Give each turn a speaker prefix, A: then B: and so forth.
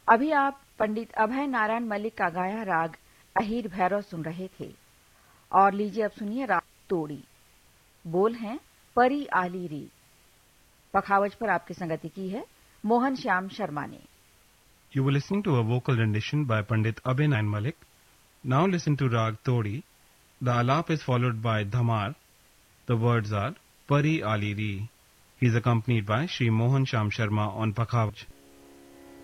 A: अभी आप पंडित अभय नारायण मलिक का गाया राग अहीर भैरव सुन रहे थे। और लीजिए अब सुनिए राग तोड़ी। बोल हैं परी आली री। पखावज पर आपकी संगति की है मोहन श्याम शर्मा ने।
B: You were listening to a vocal rendition by Pandit Abhay Nayan Malik. Now listen to Rag Todi. The alap is followed by Dhamar. The words are Pari Ali Ri. He is accompanied by Shri Mohan Sham Sharma on Pakhavaj.